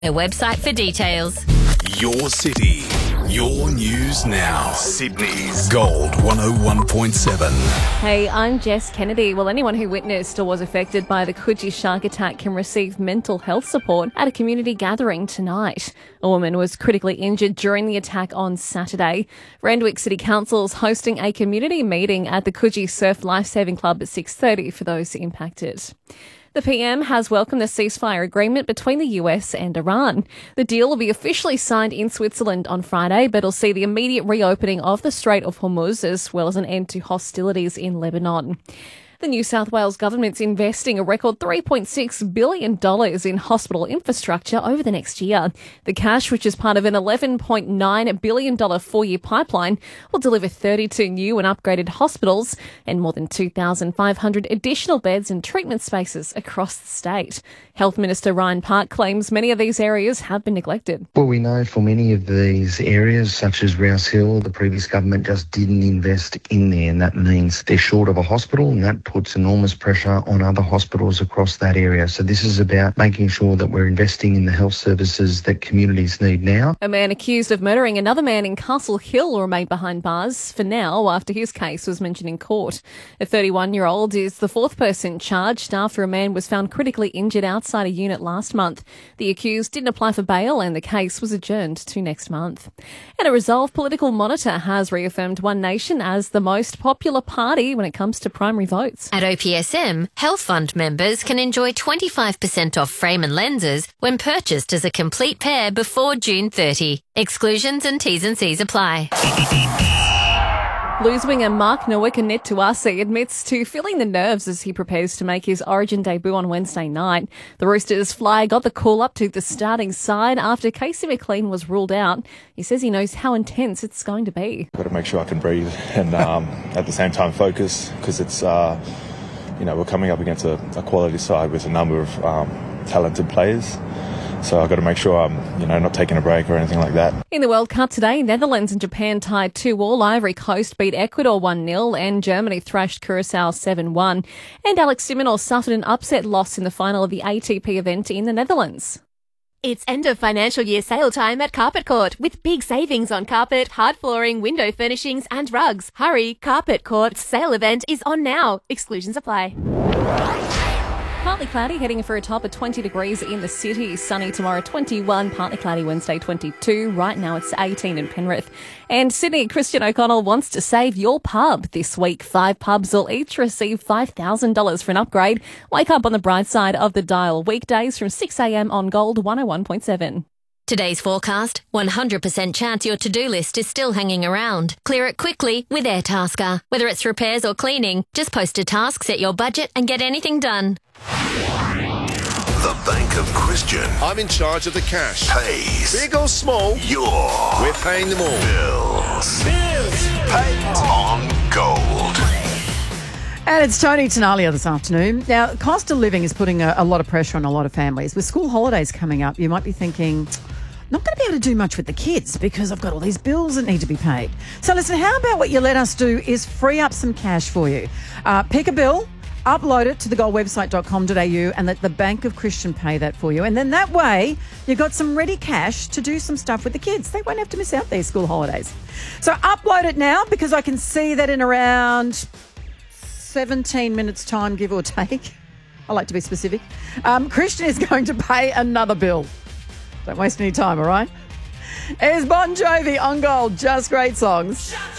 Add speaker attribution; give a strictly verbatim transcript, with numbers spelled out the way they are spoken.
Speaker 1: Their website for details.
Speaker 2: Your city, your news now. Sydney's Gold one oh one point seven.
Speaker 3: Hey, I'm Jess Kennedy. Well, anyone who witnessed or was affected by the Coogee shark attack can receive mental health support at a community gathering tonight. A woman was critically injured during the attack on Saturday. Randwick City Council is hosting a community meeting at the Coogee Surf Lifesaving Club at six thirty for those impacted. The P M has welcomed the ceasefire agreement between the U S and Iran. The deal will be officially signed in Switzerland on Friday, but it'll see the immediate reopening of the Strait of Hormuz as well as an end to hostilities in Lebanon. The New South Wales government's investing a record three point six billion dollars in hospital infrastructure over the next year. The cash, which is part of an eleven point nine billion dollars four-year pipeline, will deliver thirty-two new and upgraded hospitals and more than two thousand five hundred additional beds and treatment spaces across the state. Health Minister Ryan Park claims many of these areas have been neglected.
Speaker 4: Well, we know for many of these areas, such as Rouse Hill, the previous government just didn't invest in there, and that means they're short of a hospital, and that puts enormous pressure on other hospitals across that area. So this is about making sure that we're investing in the health services that communities need now.
Speaker 3: A man accused of murdering another man in Castle Hill will remain behind bars for now after his case was mentioned in court. A thirty-one-year-old is the fourth person charged after a man was found critically injured outside a unit last month. The accused didn't apply for bail and the case was adjourned to next month. And a Resolve political monitor has reaffirmed One Nation as the most popular party when it comes to primary votes.
Speaker 1: At O P S M, Health Fund members can enjoy twenty-five percent off frame and lenses when purchased as a complete pair before June thirtieth. Exclusions and T's and C's apply.
Speaker 3: Blues winger Mark Nawaqanit-Tuasi admits to feeling the nerves as he prepares to make his Origin debut on Wednesday night. The Roosters flyer got the call up to the starting side after Casey McLean was ruled out. He says he knows how intense it's going to be.
Speaker 5: I've got to make sure I can breathe and um, at the same time focus, because it's, uh, you know, we're coming up against a, a quality side with a number of um, talented players. So I've got to make sure I'm, you know, not taking a break or anything like that.
Speaker 3: In the World Cup today, Netherlands and Japan tied two all. Ivory Coast beat Ecuador one nil and Germany thrashed Curacao seven one. And Alex de Minaur suffered an upset loss in the final of the A T P event in the Netherlands.
Speaker 6: It's end of financial year sale time at Carpet Court with big savings on carpet, hard flooring, window furnishings and rugs. Hurry, Carpet Court's sale event is on now. Exclusions apply.
Speaker 3: Partly cloudy, heading for a top of twenty degrees in the city. Sunny tomorrow, twenty-one. Partly cloudy Wednesday, twenty-two. Right now it's eighteen in Penrith. And Sydney, Christian O'Connell wants to save your pub this week. Five pubs will each receive five thousand dollars for an upgrade. Wake up on the bright side of the dial. Weekdays from six a.m. on Gold one oh one point seven.
Speaker 1: Today's forecast, one hundred percent chance your to-do list is still hanging around. Clear it quickly with Airtasker. Whether it's repairs or cleaning, just post a task, set your budget and get anything done.
Speaker 2: The Bank of Christian
Speaker 7: I'm in charge of the cash.
Speaker 2: pays
Speaker 7: Big or small,
Speaker 2: your
Speaker 7: we're paying them all.
Speaker 2: bills. Bills paid on Gold.
Speaker 8: And it's Tony Tenalia this afternoon. Now, cost of living is putting a, a lot of pressure on a lot of families. With school holidays coming up, you might be thinking, not going to be able to do much with the kids because I've got all these bills that need to be paid. So listen, how about what you let us do is free up some cash for you. Uh, pick a bill, upload it to the gold website dot com dot a u and let the Bank of Christian pay that for you. And then that way, you've got some ready cash to do some stuff with the kids. They won't have to miss out their school holidays. So upload it now, because I can see that in around seventeen minutes time, give or take. I like to be specific. Um, Christian is going to pay another bill. Don't waste any time, all right? Here's Bon Jovi on Gold. Just great songs.